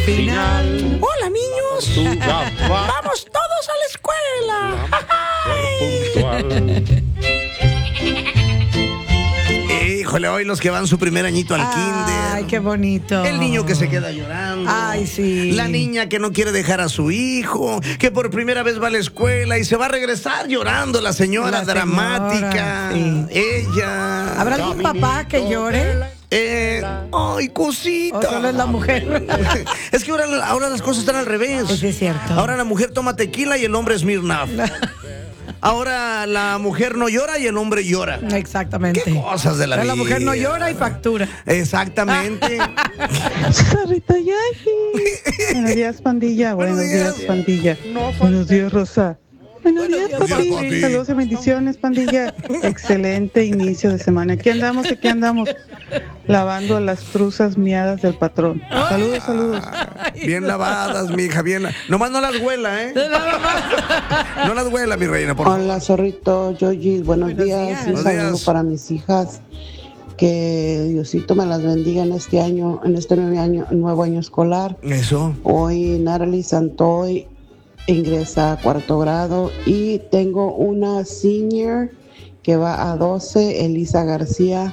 final. Hola, niños. Vamos todos a la escuela. Híjole, hoy los que van su primer añito al kinder. Ay, qué bonito. El niño que se queda llorando. Ay, sí. La niña que no quiere dejar a su hijo, que por primera vez va a la escuela y se va a regresar llorando. La señora dramática. Sí. Ella. ¿Habrá algún papá que llore? Ay, cosita. ¿O solo es la mujer? Es que ahora las cosas están al revés. Sí, es cierto. Ahora la mujer toma tequila y el hombre es Smirnoff. Ahora la mujer no llora y el hombre llora. Exactamente. Qué cosas de la vida. La mujer no llora y factura. Exactamente. Rita Yaji. Buenos días, pandilla. Buenos días, pandilla. Buenos días, Rosa. Buenos días, papi. Saludos y bendiciones, pandilla. Excelente inicio de semana. Aquí andamos, lavando las truzas miadas del patrón. Saludos. Bien lavadas, mi hija, bien. Nomás no las huela, ¿eh? No las huela, mi reina, por favor. Hola, zorrito, Yoyi, buenos días. Un saludo para mis hijas. Que Diosito me las bendiga en este año, en este nuevo año escolar. Eso. Hoy Natalie Santoy ingresa a 4º grado y tengo una senior que va a 12, Elisa García.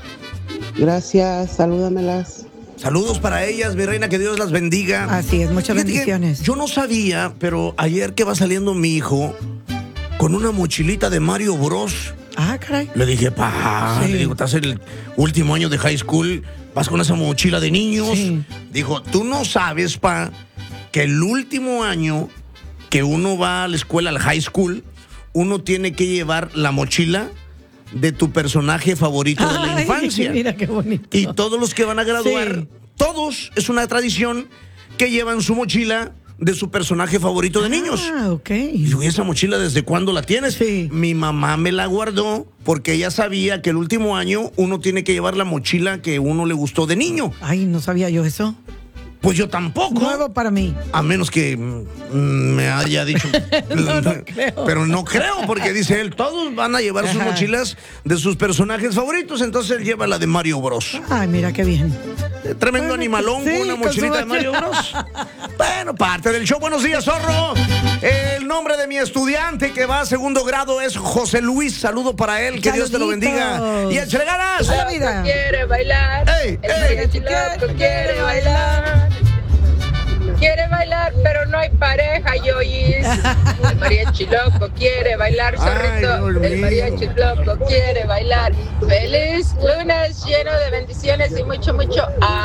Gracias, salúdamelas. Saludos para ellas, mi reina, que Dios las bendiga. Así es, muchas bendiciones. Yo no sabía, pero ayer que va saliendo mi hijo con una mochilita de Mario Bros. Ah, caray. Le dije, le digo, estás en el último año de high school, vas con esa mochila de niños. Sí. Dijo, tú no sabes, que el último año que uno va a la escuela, al high school, uno tiene que llevar la mochila de tu personaje favorito de la infancia. Mira qué bonito. Y todos los que van a graduar, todos, es una tradición que llevan su mochila de su personaje favorito de niños. Ah, ok. Y digo, ¿y esa mochila desde cuándo la tienes? Sí. Mi mamá me la guardó porque ella sabía que el último año uno tiene que llevar la mochila que uno le gustó de niño. Ay, no sabía yo eso. Pues yo tampoco. Nuevo para mí. A menos que me haya dicho. No creo. Pero no creo, porque dice él, todos van a llevar sus mochilas de sus personajes favoritos, entonces él lleva la de Mario Bros. Ay, mira qué bien. Tremendo animalón con una mochilita de Mario Bros. Bueno, parte del show. Buenos días, zorro. El nombre de mi estudiante que va a 2º grado es José Luis. Saludo para él, que Dios te lo bendiga. Y échale ganas. A la vida. Quiere bailar. ¡Ey, El ey! mariachi loco quiere bailar. Quiere bailar, pero no hay pareja, Yoyis. El mariachi loco quiere bailar, zorrito. El mariachi loco quiere bailar. Feliz lunes, lleno de bendiciones y mucho amor.